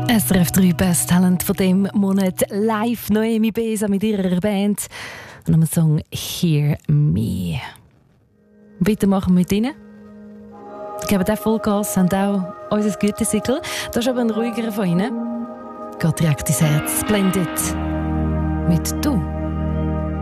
SRF 3 Best Talent von dem Monat live Noemi Besa mit ihrer Band und dem Song Hear Me. Weitermachen wir mit ihnen. Sie geben auch Vollgas, haben auch unser Gütesiegel. Das ist aber ein ruhigerer von ihnen. Geht direkt ins Herz. Blended mit «Du».